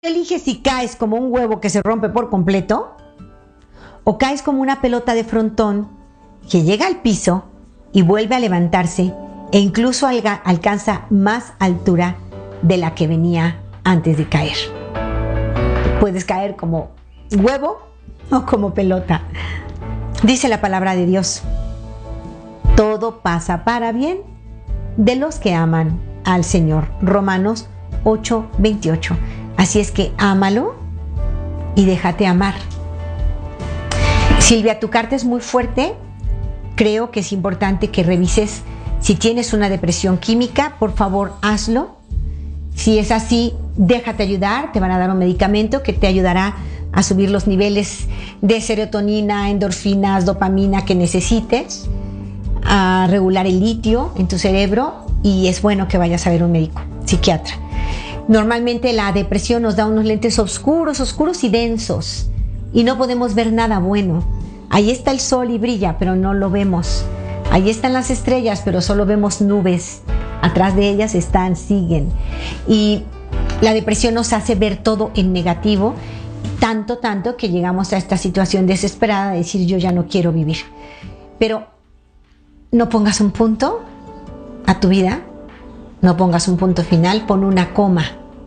Eliges si caes como un huevo que se rompe por completo o caes como una pelota de frontón que llega al piso y vuelve a levantarse e incluso alcanza más altura de la que venía antes de caer. Puedes caer como huevo o como pelota. Dice la palabra de Dios: todo pasa para bien de los que aman al Señor. Romanos 8:28. Así es que ámalo y déjate amar. Silvia, tu carta es muy fuerte. Creo que es importante que revises si tienes una depresión química. Por favor, hazlo. Si es así, déjate ayudar. Te van a dar un medicamento que te ayudará a subir los niveles de serotonina, endorfinas, dopamina que necesites, a regular el litio en tu cerebro, y es bueno que vayas a ver un médico, psiquiatra. Normalmente la depresión nos da unos lentes oscuros y densos, y no podemos ver nada bueno. Ahí está el sol y brilla, pero no lo vemos. Ahí están las estrellas, pero solo vemos nubes. Atrás de ellas siguen. Y la depresión nos hace ver todo en negativo, tanto que llegamos a esta situación desesperada de decir: yo ya no quiero vivir. Pero no pongas un punto a tu vida, no pongas un punto final, pon una coma,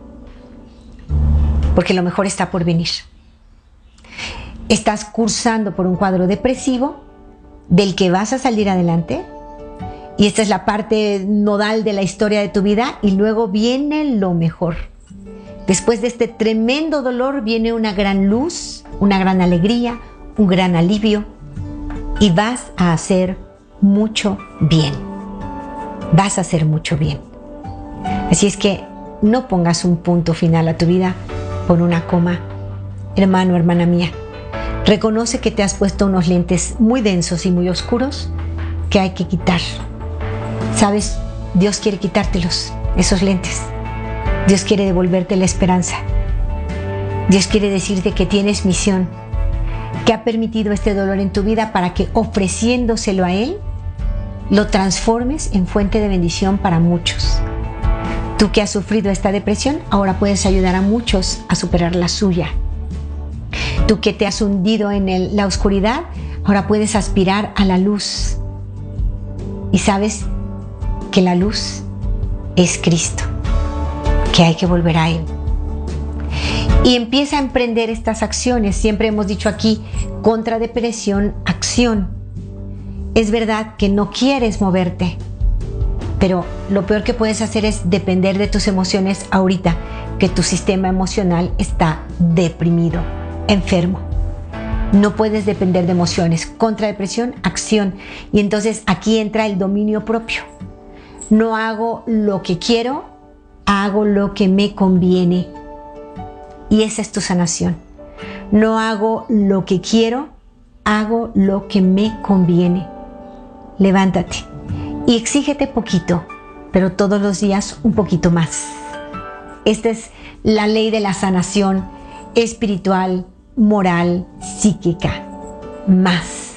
porque lo mejor está por venir. Estás cursando por un cuadro depresivo del que vas a salir adelante, y esta es la parte nodal de la historia de tu vida, y luego viene lo mejor. Después de este tremendo dolor viene una gran luz, una gran alegría, un gran alivio, y vas a hacer mucho bien. Vas a hacer mucho bien. Así es que no pongas un punto final a tu vida, pon una coma. Hermano, hermana mía, reconoce que te has puesto unos lentes muy densos y muy oscuros que hay que quitar. ¿Sabes? Dios quiere quitártelos, esos lentes. Dios quiere devolverte la esperanza. Dios quiere decirte que tienes misión, que ha permitido este dolor en tu vida para que, ofreciéndoselo a Él, lo transformes en fuente de bendición para muchos. Tú que has sufrido esta depresión, ahora puedes ayudar a muchos a superar la suya. Tú que te has hundido en la oscuridad, ahora puedes aspirar a la luz. Y sabes que la luz es Cristo, que hay que volver a Él. Y empieza a emprender estas acciones. Siempre hemos dicho aquí: contra depresión, acción. Es verdad que no quieres moverte, pero lo peor que puedes hacer es depender de tus emociones ahorita, que tu sistema emocional está deprimido, enfermo. No puedes depender de emociones. Contra depresión, acción. Y entonces aquí entra el dominio propio. No hago lo que quiero, hago lo que me conviene. Y esa es tu sanación. No hago lo que quiero, hago lo que me conviene. Levántate y exígete poquito, pero todos los días un poquito más. Esta es la ley de la sanación espiritual, moral, psíquica. Más.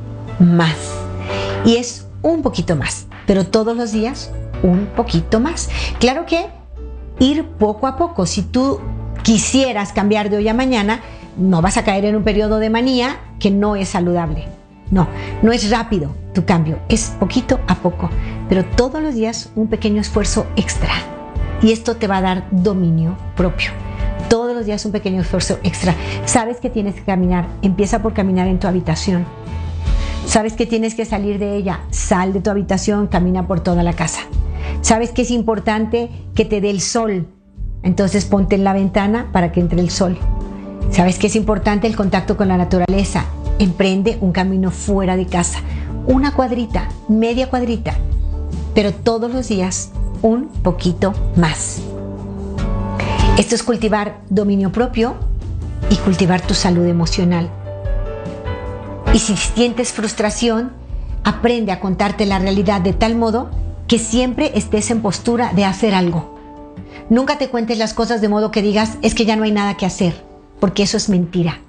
Y es un poquito más, pero todos los días un poquito más. Claro que ir poco a poco. Si tú quisieras cambiar de hoy a mañana, no vas a caer en un periodo de manía que no es saludable. No es rápido tu cambio, es poquito a poco, pero todos los días un pequeño esfuerzo extra. Y esto te va a dar dominio propio. Todos los días un pequeño esfuerzo extra. Sabes que tienes que caminar, empieza por caminar en tu habitación. Sabes que tienes que salir de ella, sal de tu habitación, camina por toda la casa. Sabes que es importante que te dé el sol, entonces ponte en la ventana para que entre el sol. Sabes que es importante el contacto con la naturaleza, emprende un camino fuera de casa, una cuadrita, media cuadrita, pero todos los días un poquito más. Esto es cultivar dominio propio y cultivar tu salud emocional. Y si sientes frustración, aprende a contarte la realidad de tal modo que siempre estés en postura de hacer algo. Nunca te cuentes las cosas de modo que digas: es que ya no hay nada que hacer, porque eso es mentira.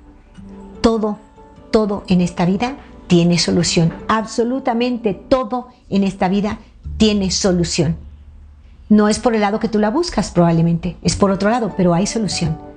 Todo en esta vida tiene solución. Absolutamente todo en esta vida tiene solución. No es por el lado que tú la buscas, probablemente, es por otro lado, pero hay solución.